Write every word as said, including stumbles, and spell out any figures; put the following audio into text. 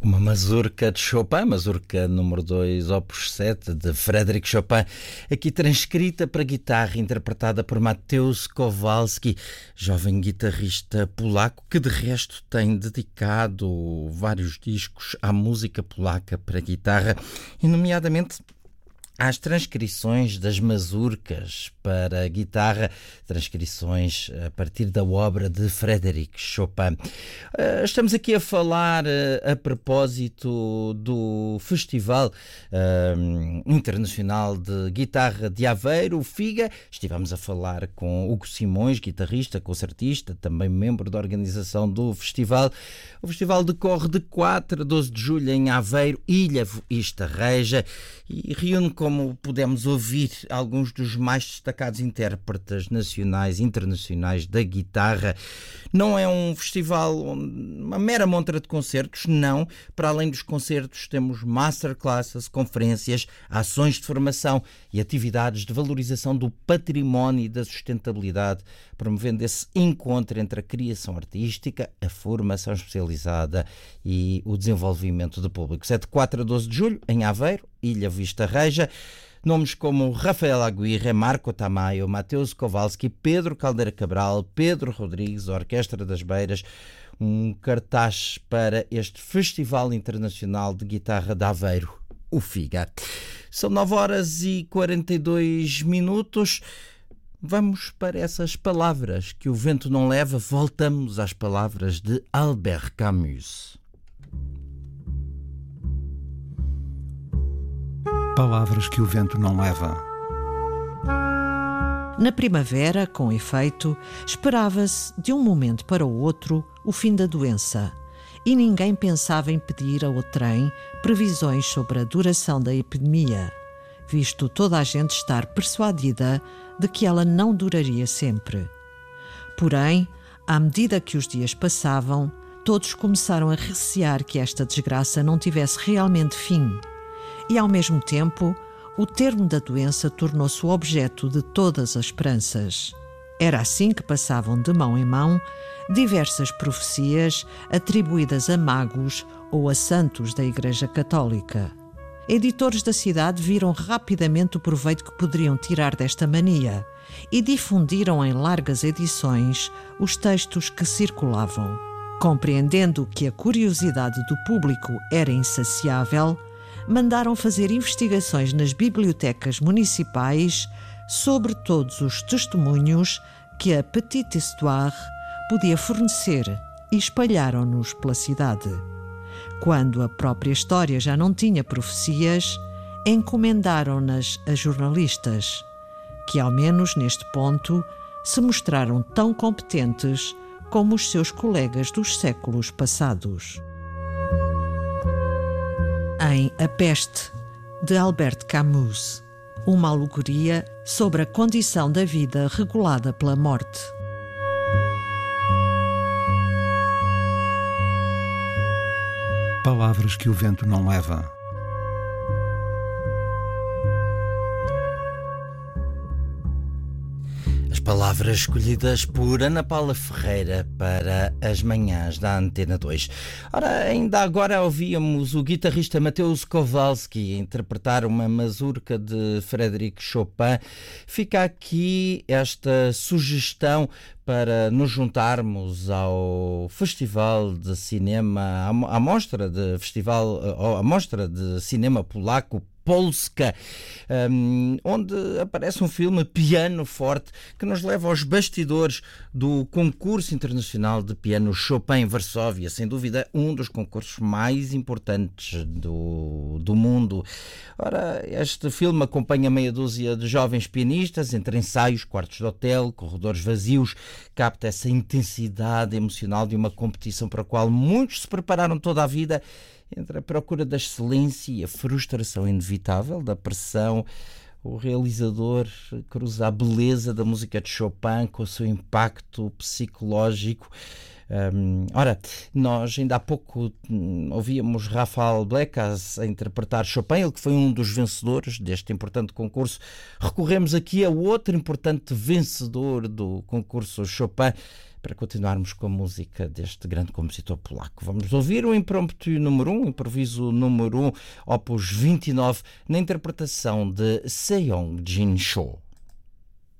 Uma mazurca de Chopin, mazurca número dois, opus sete, de Frédéric Chopin, aqui transcrita para guitarra, interpretada por Mateusz Kowalski, jovem guitarrista polaco, que de resto tem dedicado vários discos à música polaca para guitarra, e nomeadamente às transcrições das mazurcas para guitarra, transcrições a partir da obra de Frédéric Chopin. Estamos aqui a falar a propósito do Festival uh, Internacional de Guitarra de Aveiro, o FIGA. Estivemos a falar com Hugo Simões, guitarrista, concertista, também membro da organização do festival. O festival decorre de quatro a doze de julho em Aveiro, Ilhavo e Estarreja, e reúne, como pudemos ouvir, alguns dos mais destacados intérpretes nacionais e internacionais da guitarra. Não é um festival, uma mera montra de concertos, não. Para além dos concertos, temos masterclasses, conferências, ações de formação e atividades de valorização do património e da sustentabilidade, promovendo esse encontro entre a criação artística, a formação especializada e o desenvolvimento do público. é de quatro a doze de julho, em Aveiro, Ilhavo e Estarreja. Nomes como Rafael Aguirre, Marco Tamayo, Mateusz Kowalski, Pedro Caldeira Cabral, Pedro Rodrigues, a Orquestra das Beiras, um cartaz para este Festival Internacional de Guitarra de Aveiro, o FIGA. São nove horas e quarenta e dois minutos. Vamos para essas palavras que o vento não leva. Voltamos às palavras de Albert Camus. Palavras que o vento não leva. Na primavera, com efeito, esperava-se, de um momento para o outro, o fim da doença, e ninguém pensava em pedir ao trem previsões sobre a duração da epidemia, visto toda a gente estar persuadida de que ela não duraria sempre. Porém, à medida que os dias passavam, todos começaram a recear que esta desgraça não tivesse realmente fim, e, ao mesmo tempo, o termo da doença tornou-se o objeto de todas as esperanças. Era assim que passavam de mão em mão diversas profecias atribuídas a magos ou a santos da Igreja Católica. Editores da cidade viram rapidamente o proveito que poderiam tirar desta mania e difundiram em largas edições os textos que circulavam. Compreendendo que a curiosidade do público era insaciável, mandaram fazer investigações nas bibliotecas municipais sobre todos os testemunhos que a Petite Histoire podia fornecer e espalharam-nos pela cidade. Quando a própria história já não tinha profecias, encomendaram-nas a jornalistas, que, ao menos neste ponto, se mostraram tão competentes como os seus colegas dos séculos passados. Em A Peste, de Albert Camus, uma alegoria sobre a condição da vida regulada pela morte. Palavras que o vento não leva. Palavras escolhidas por Ana Paula Ferreira para as manhãs da Antena dois. Ora, ainda agora ouvíamos o guitarrista Mateusz Kowalski interpretar uma mazurca de Frédéric Chopin. Fica aqui esta sugestão para nos juntarmos ao Festival de Cinema, à mostra de Festival, à mostra de Cinema Polaco Polska, um, onde aparece um filme Piano Forte que nos leva aos bastidores do concurso internacional de piano Chopin em Varsóvia, sem dúvida um dos concursos mais importantes do, do mundo. Ora, este filme acompanha meia dúzia de jovens pianistas entre ensaios, quartos de hotel, corredores vazios, capta essa intensidade emocional de uma competição para a qual muitos se prepararam toda a vida. Entre a procura da excelência e a frustração inevitável da pressão, o realizador cruza a beleza da música de Chopin com o seu impacto psicológico. Um, ora, nós ainda há pouco hum, ouvíamos Rafael Blecas a interpretar Chopin, ele que foi um dos vencedores deste importante concurso. Recorremos aqui a outro importante vencedor do concurso Chopin, para continuarmos com a música deste grande compositor polaco. Vamos ouvir o Impromptu número um, improviso número um, opus vinte e nove, na interpretação de Seong Jin Cho.